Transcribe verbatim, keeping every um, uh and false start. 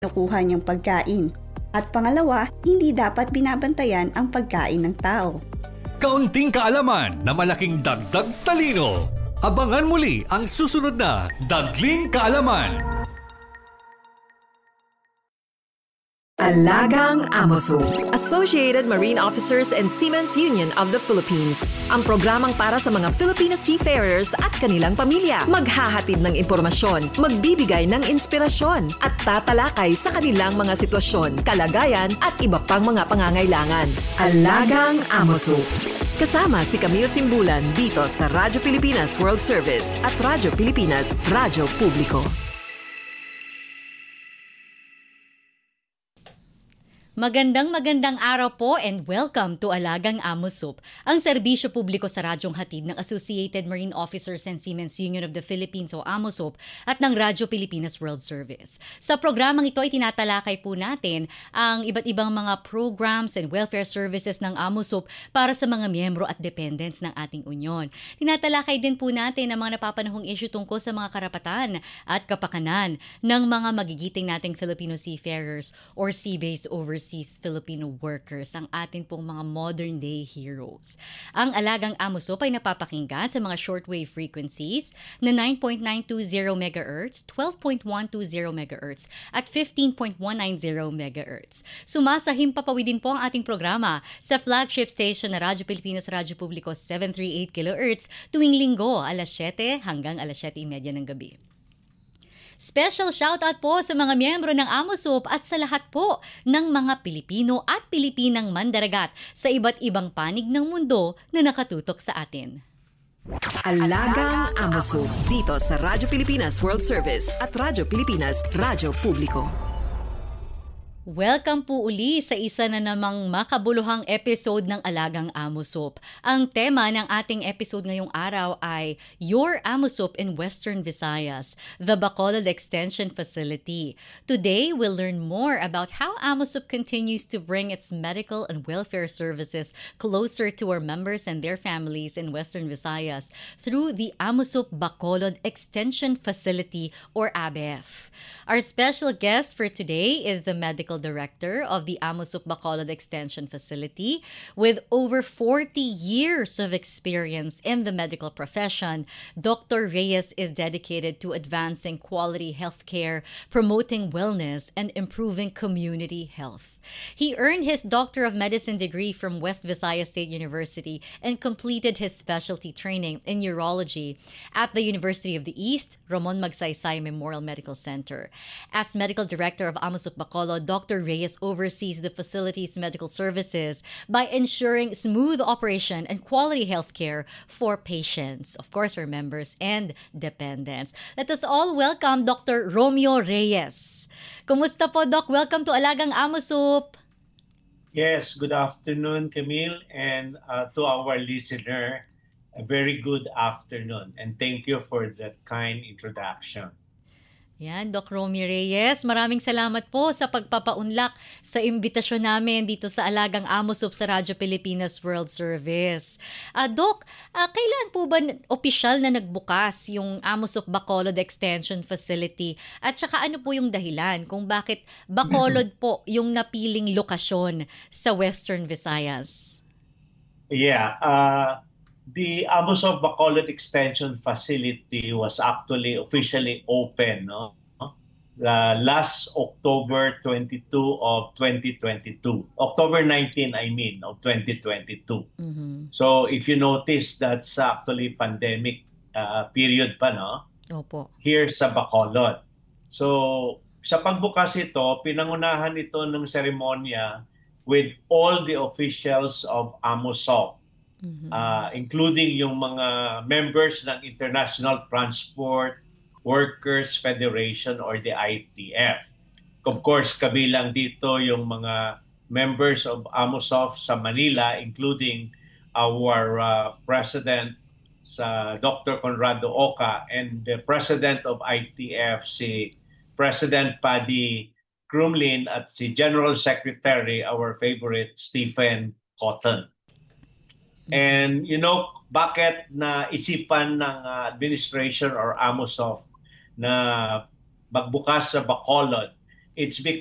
kinukuha niyang pagkain. At pangalawa, hindi dapat binabantayan ang pagkain ng tao. Kaunting kaalaman na malaking dagdag talino. Abangan muli ang susunod na Dagling Kaalaman. Alagang Amoso, Associated Marine Officers and Seamen's Union of the Philippines. Ang programang para sa mga Filipino seafarers at kanilang pamilya. Maghahatid ng impormasyon, magbibigay ng inspirasyon, at tatalakay sa kanilang mga sitwasyon, kalagayan at iba pang mga pangangailangan. Alagang Amoso. Kasama si Camille Simbulan dito sa Radyo Pilipinas World Service at Radyo Pilipinas Radyo Publiko. Magandang magandang araw po and welcome to Alagang Amosup, ang serbisyo publiko sa radyong hatid ng Associated Marine Officers and Seamen's Union of the Philippines o Amosup at ng Radyo Pilipinas World Service. Sa programang ito ay tinatalakay po natin ang iba't ibang mga programs and welfare services ng Amosup para sa mga miyembro at dependents ng ating unyon. Tinatalakay din po natin ang mga napapanahong issue tungkol sa mga karapatan at kapakanan ng mga magigiting nating Filipino seafarers or sea-based overseas Filipino workers, ang atin pong mga modern day heroes. Ang Alagang Amosup ay napapakinggan sa mga shortwave frequencies na nine point nine two zero megahertz, twelve point one two zero megahertz at fifteen point one nine zero megahertz. Sumasahim papawidin po ang ating programa sa flagship station na Radyo Pilipinas Radyo Publiko seven thirty-eight kilohertz tuwing linggo alas siyete hanggang alas siyete thirty ng gabi. Special shoutout po sa mga miyembro ng Amosup at sa lahat po ng mga Pilipino at Pilipinang mandaragat sa iba't ibang panig ng mundo na nakatutok sa atin. Alagang Amosup dito sa Radyo Pilipinas World Service at Radyo Pilipinas Radyo Publiko. Welcome po uli sa isa na namang makabuluhang episode ng Alagang Amosup. Ang tema ng ating episode ngayong araw ay Your Amosup in Western Visayas, the Bacolod Extension Facility. Today, we'll learn more about how Amosup continues to bring its medical and welfare services closer to our members and their families in Western Visayas through the Amosup Bacolod Extension Facility or A B E F. Our special guest for today is the Medical Director of the Amosup Bacolod Extension Facility with over forty years of experience in the medical profession. Doctor Reyes is dedicated to advancing quality healthcare, promoting wellness, and improving community health. He earned his Doctor of Medicine degree from West Visayas State University and completed his specialty training in urology at the University of the East, Ramon Magsaysay Memorial Medical Center. As Medical Director of Amosup Bacolod, Doctor Reyes oversees the facility's medical services by ensuring smooth operation and quality health care for patients, of course, our members and dependents. Let us all welcome Doctor Romeo Reyes. Kumusta po, Doc? Welcome to Alagang Amosup. Yes, good afternoon, Camille, and uh, to our listener, a very good afternoon. And thank you for that kind introduction. Yan, Doc Romy Reyes, maraming salamat po sa pagpapaunlak sa imbitasyon namin dito sa Alagang Amosup sa Radyo Pilipinas World Service. Uh, Doc, uh, kailan po ba opisyal na nagbukas yung Amosup Bacolod Extension Facility? At saka ano po yung dahilan kung bakit Bacolod po yung napiling lokasyon sa Western Visayas? Yeah, uh, the Amosup Bacolod Extension Facility was actually officially open no? uh, last October twenty-second of twenty twenty-two. October nineteenth, I mean, of twenty twenty-two. Mm-hmm. So if you notice, that's actually pandemic uh, period pa, no? Opo. Here sa Bacolod. So sa pagbukas ito, pinangunahan ito ng seremonya with all the officials of Amosup. Mm-hmm. Uh, including yung mga members ng International Transport Workers Federation or the I T F. Of course, kabilang dito yung mga members of Amosup sa Manila, including our uh, President sa Doctor Conrado Oca and the President of I T F, si President Paddy Crumlin, at si General Secretary, our favorite, Stephen Cotton. And you know, bakit na isipan ng uh, administration or Amosup na magbukas sa Bacolod? it's